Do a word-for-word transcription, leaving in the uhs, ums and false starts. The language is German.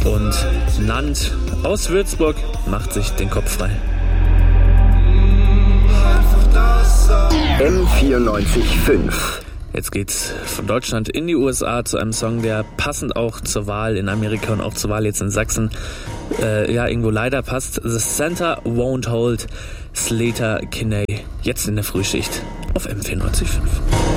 Und Nant aus Würzburg macht sich den Kopf frei. M vierundneunzig Komma fünf. Jetzt geht's von Deutschland in die U S A zu einem Song, der passend auch zur Wahl in Amerika und auch zur Wahl jetzt in Sachsen äh, ja irgendwo leider passt. The Center Won't Hold, Slater Kinney, jetzt in der Frühschicht auf M vierundneunzig Komma fünf.